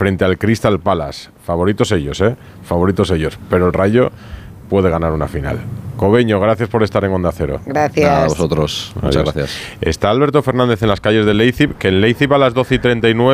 frente al Crystal Palace. Favoritos ellos, favoritos ellos, pero el Rayo puede ganar una final. Cobeño, gracias por estar en Onda Cero. Gracias. A vosotros. Muchas gracias. Está Alberto Fernández en las calles de Leipzig, que en Leipzig a las 12:39